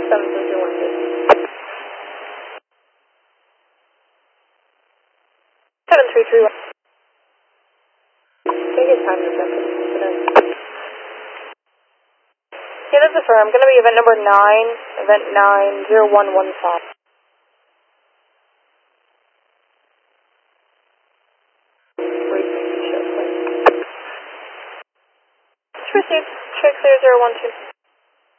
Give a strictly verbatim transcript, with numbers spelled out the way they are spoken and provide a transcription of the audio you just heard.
seven seven zero one two. seven three three one. Take your time to check it. Yeah, that's the firm. Going to be event number nine, event nine zero one one five. Received. Check clear zero one two.